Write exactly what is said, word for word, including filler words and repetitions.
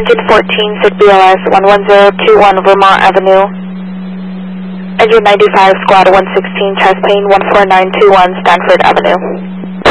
Engine fourteen, S I D B L S one one zero two one Vermont Avenue. Engine ninety-five, Squad one sixteen, chest plane one four nine two one, Stanford Avenue.